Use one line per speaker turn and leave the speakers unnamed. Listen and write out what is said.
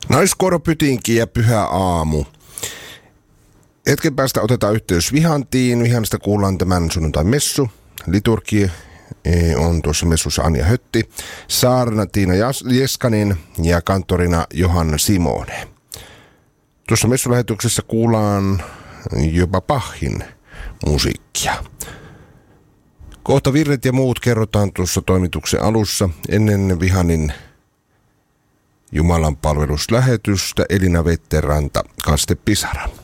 Naiskuoro Pytinki ja Pyhä aamu. Hetken päästä otetaan yhteys Vihantiin. Vihanista kuullaan tämän sunnuntain messu. Liturgi on tuossa messussa Anja Hötti, saarna Tiina Jeskanin ja kanttorina Johanna Simone. Tuossa messulähetyksessä kuullaan jopa Bachin musiikkia. Kohta virret ja muut kerrotaan tuossa toimituksen alussa ennen Vihanin Jumalan palveluslähetystä Elina Vetteranta, Kaste Pisara.